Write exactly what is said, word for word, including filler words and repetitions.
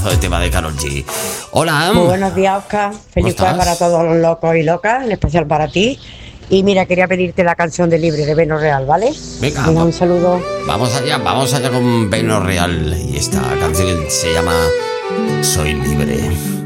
pedazo de tema de Karol G. Hola. Muy buenos días, Oscar. Feliz jueves para todos los locos y locas, en especial para ti. Y mira, quería pedirte la canción de Libre de Beno Real, ¿vale? Venga, Venga, un saludo. Vamos allá, vamos allá con Beno Real. Y esta canción se llama Soy Libre.